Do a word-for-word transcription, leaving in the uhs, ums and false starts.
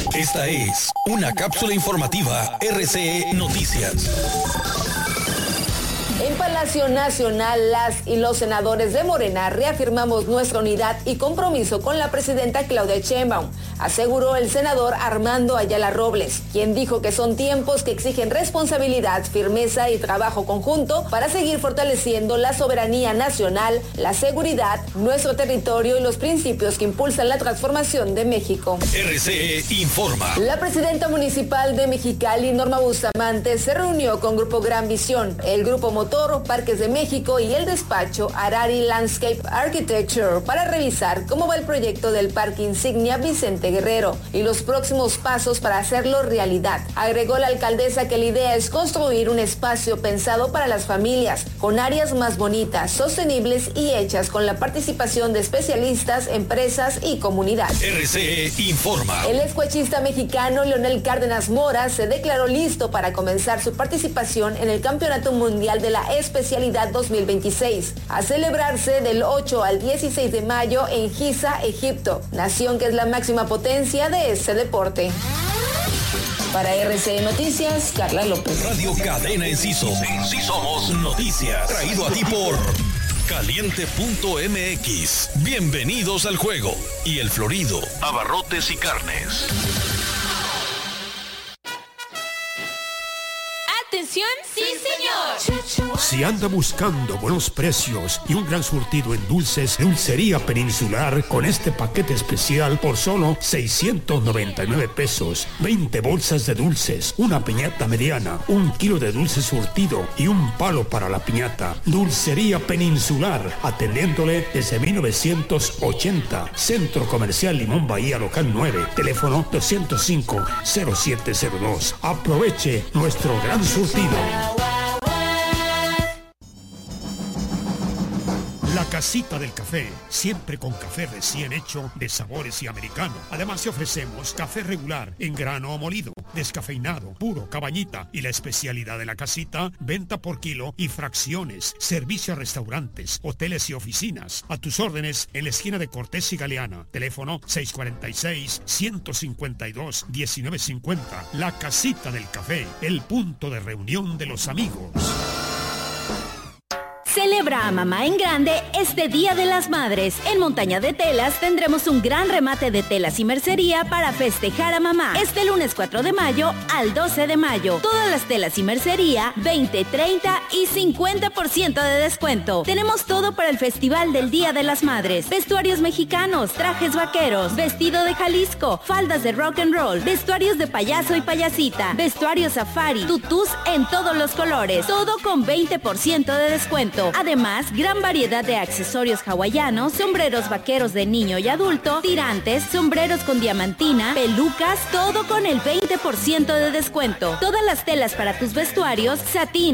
Esta es una cápsula informativa R C E Noticias. En Palacio Nacional, las y los senadores de Morena reafirmamos nuestra unidad y compromiso con la presidenta Claudia Sheinbaum, aseguró el senador Armando Ayala Robles, quien dijo que son tiempos que exigen responsabilidad, firmeza y trabajo conjunto para seguir fortaleciendo la soberanía nacional, la seguridad, nuestro territorio y los principios que impulsan la transformación de México. R C E informa. La presidenta municipal de Mexicali, Norma Bustamante, se reunió con Grupo Gran Visión, el Grupo Motor, Parques de México y el despacho Arari Landscape Architecture para revisar cómo va el proyecto del Parque Insignia Vicente Guerrero y los próximos pasos para hacerlo realidad. Agregó la alcaldesa que la idea es construir un espacio pensado para las familias, con áreas más bonitas, sostenibles y hechas con la participación de especialistas, empresas y comunidad. R C E informa. El escuachista mexicano Leonel Cárdenas Mora se declaró listo para comenzar su participación en el Campeonato Mundial de la Especialidad dos mil veintiséis, a celebrarse del ocho al dieciséis de mayo en Giza, Egipto, nación que es la máxima potencia de este deporte. Para R C E Noticias, Carla López. Radio Cadena Enciso. Sí somos noticias. Traído a ti por Caliente punto M X. Bienvenidos al juego. Y El Florido, abarrotes y carnes. ¿Atención? ¡Sí, señor! Si anda buscando buenos precios y un gran surtido en dulces, Dulcería Peninsular con este paquete especial por solo seiscientos noventa y nueve pesos. veinte bolsas de dulces, una piñata mediana, un kilo de dulce surtido y un palo para la piñata. Dulcería Peninsular, atendiéndole desde mil novecientos ochenta. Centro Comercial Limón Bahía Local nueve, teléfono doscientos cinco, cero siete cero dos. Aproveche nuestro gran surtido. La Casita del Café, siempre con café recién hecho de sabores y americano. Además, te ofrecemos café regular, en grano o molido, descafeinado, puro, cabañita. Y la especialidad de la casita, venta por kilo y fracciones. Servicio a restaurantes, hoteles y oficinas. A tus órdenes en la esquina de Cortés y Galeana. Teléfono seis cuatro seis, uno cinco dos, uno nueve cinco cero. La Casita del Café, el punto de reunión de los amigos. Celebra a mamá en grande este Día de las Madres. En Montaña de Telas tendremos un gran remate de telas y mercería para festejar a mamá. Este lunes cuatro de mayo al doce de mayo. Todas las telas y mercería, veinte, treinta y cincuenta por ciento de descuento. Tenemos todo para el Festival del Día de las Madres. Vestuarios mexicanos, trajes vaqueros, vestido de Jalisco, faldas de rock and roll, vestuarios de payaso y payasita, vestuario safari, tutús en todos los colores. Todo con veinte por ciento de descuento. Además, gran variedad de accesorios hawaianos, sombreros vaqueros de niño y adulto, tirantes, sombreros con diamantina, pelucas, todo con el veinte por ciento de descuento. Todas las telas para tus vestuarios, satín,